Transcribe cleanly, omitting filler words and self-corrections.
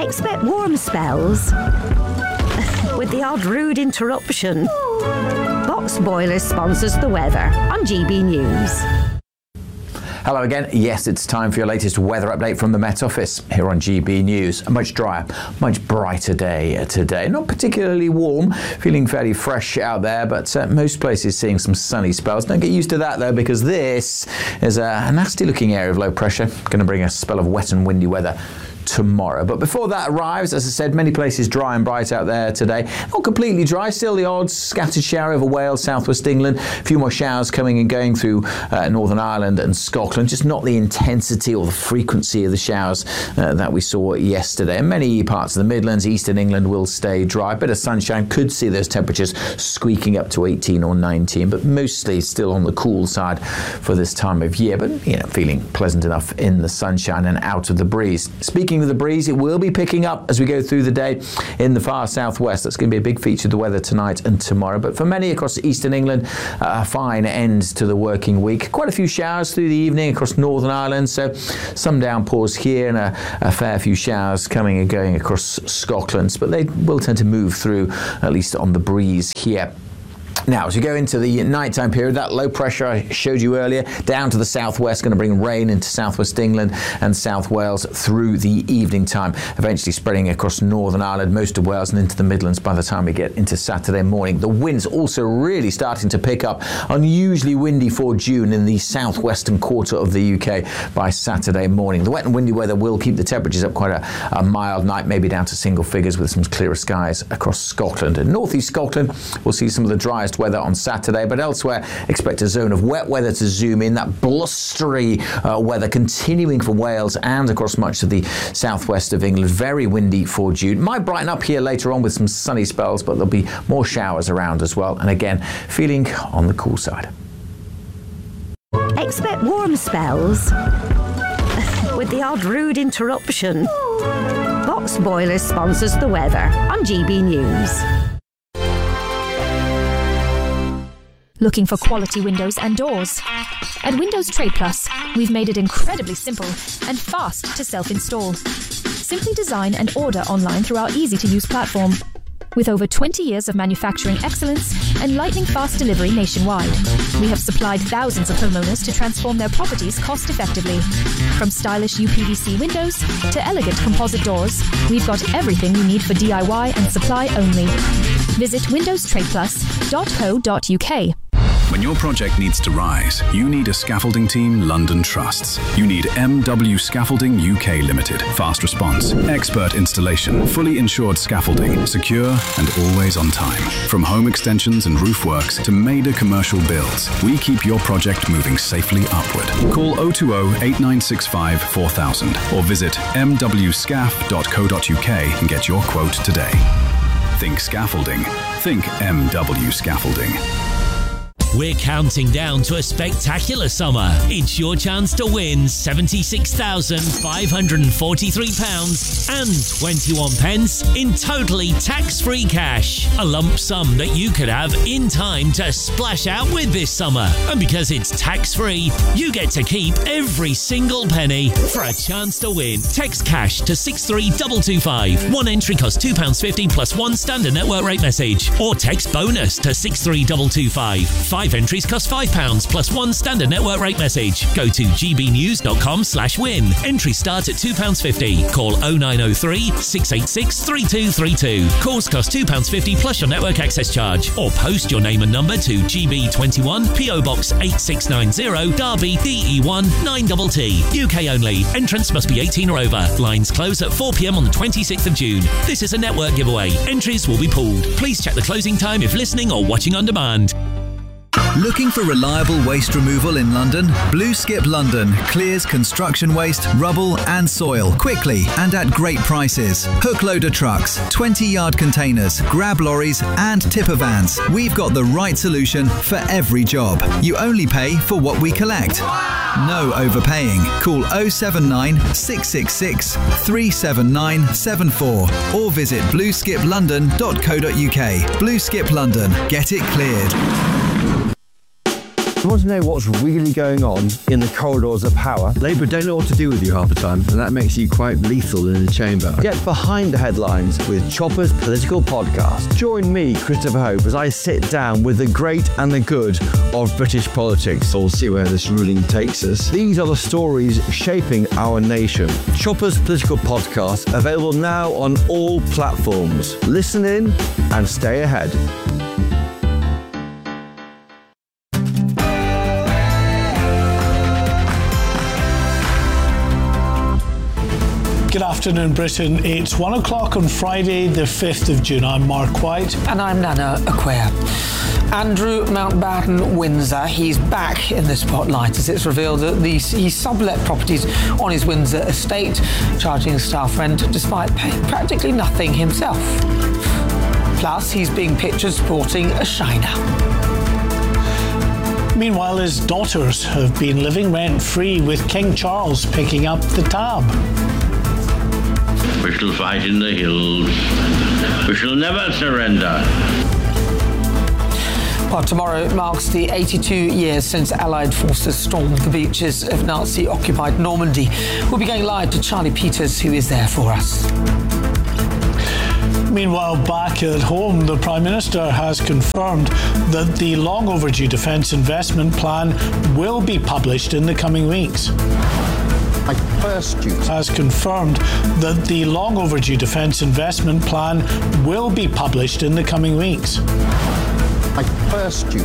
Expect warm spells with the odd rude interruption. Box Boilers sponsors the weather on GB News. Hello again. Yes, it's time for your latest weather update from the Met Office here on GB News. A much drier, much brighter day today. Not particularly warm, feeling fairly fresh out there, but most places seeing some sunny spells. Don't get used to that though, because this is a nasty looking area of low pressure. Going to bring a spell of wet and windy weather tomorrow. But before that arrives, as I said, many places dry and bright out there today. Not completely dry, still the odd scattered shower over Wales, southwest England. A few more showers coming and going through Northern Ireland and Scotland. Just not the intensity or the frequency of the showers that we saw yesterday. And many parts of the Midlands, eastern England will stay dry. A bit of sunshine, could see those temperatures squeaking up to 18 or 19, but mostly still on the cool side for this time of year. But, feeling pleasant enough in the sunshine and out of the breeze. Speaking of the breeze, it will be picking up as we go through the day in the far southwest. That's going to be a big feature of the weather tonight and tomorrow. But for many across eastern England, a fine end to the working week. Quite a few showers through the evening across Northern Ireland, so some downpours here and a fair few showers coming and going across Scotland, but they will tend to move through, at least on the breeze here. Now, as we go into the nighttime period, that low pressure I showed you earlier down to the southwest, going to bring rain into southwest England and South Wales through the evening time, eventually spreading across Northern Ireland, most of Wales and into the Midlands by the time we get into Saturday morning. The winds also really starting to pick up, unusually windy for June in the southwestern quarter of the UK by Saturday morning. The wet and windy weather will keep the temperatures up quite a mild night, maybe down to single figures with some clearer skies across Scotland. And northeast Scotland, we'll see some of the driest weather on Saturday, but elsewhere expect a zone of wet weather to zoom in, that blustery weather continuing for Wales and across much of the southwest of England. Very windy for June. Might brighten up here later on with some sunny spells, but there'll be more showers around as well, and again feeling on the cool side. Expect warm spells with the odd rude interruption. Box Boilers sponsors the weather on GB News. Looking for quality windows and doors? At Windows Trade Plus, we've made it incredibly simple and fast to self-install. Simply design and order online through our easy-to-use platform. With over 20 years of manufacturing excellence and lightning-fast delivery nationwide, we have supplied thousands of homeowners to transform their properties cost-effectively. From stylish UPVC windows to elegant composite doors, we've got everything you need for DIY and supply only. Visit windowstradeplus.co.uk. When your project needs to rise, you need a scaffolding team London trusts. You need MW Scaffolding UK Limited. Fast response, expert installation, fully insured scaffolding, secure and always on time. From home extensions and roof works to major commercial builds, we keep your project moving safely upward. Call 020 8965 4000 or visit mwscaf.co.uk and get your quote today. Think scaffolding. Think MW Scaffolding. We're counting down to a spectacular summer. It's your chance to win £76,543 and 21 pence in totally tax-free cash. A lump sum that you could have in time to splash out with this summer. And because it's tax-free, you get to keep every single penny. For a chance to win, text cash to 63225. One entry costs £2.50 plus one standard network rate message. Or text bonus to 63225. 5 entries cost £5 plus one standard network rate message. Go to gbnews.com/win. Entries start at £2.50. Call 0903 686 3232. Calls cost £2.50 plus your network access charge. Or post your name and number to GB21 PO Box 8690 Derby DE1 9TT. UK only. Entrance must be 18 or over. Lines close at 4 p.m. on the 26th of June. This is a network giveaway. Entries will be pooled. Please check the closing time if listening or watching on demand. Looking for reliable waste removal in London? Blue Skip London clears construction waste, rubble and soil quickly and at great prices. Hook loader trucks, 20-yard containers, grab lorries and tipper vans. We've got the right solution for every job. You only pay for what we collect. No overpaying. Call 079 666 37974 or visit blueskiplondon.co.uk. Blue Skip London. Get it cleared. You want to know what's really going on in the corridors of power? Labour don't know what to do with you half the time, and that makes you quite lethal in the chamber. Get behind the headlines with Chopper's Political Podcast. Join me, Christopher Hope, as I sit down with the great and the good of British politics. We'll see where this ruling takes us. These are the stories shaping our nation. Chopper's Political Podcast, available now on all platforms. Listen in and stay ahead. Good afternoon, Britain. It's 1 o'clock on Friday, the 5th of June. I'm Mark White. And I'm Nana Acquia. Andrew Mountbatten Windsor, he's back in the spotlight as it's revealed that he sublet properties on his Windsor estate, charging staff rent despite paying practically nothing himself. Plus, he's being pictured sporting a shiner. Meanwhile, his daughters have been living rent-free with King Charles picking up the tab. We shall fight in the hills. We shall never surrender. Well, tomorrow marks the 82 years since Allied forces stormed the beaches of Nazi-occupied Normandy. We'll be going live to Charlie Peters, who is there for us. Meanwhile, back at home, the Prime Minister has confirmed that the long overdue defence investment plan will be published in the coming weeks. Has confirmed that the long overdue defence investment plan will be published in the coming weeks. My first duty